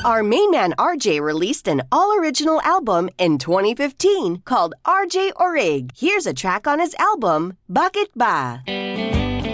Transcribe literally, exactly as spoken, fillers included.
Our main man R J released an all-original album in twenty fifteen called R J Orig. Here's a track on his album, Bakit Ba?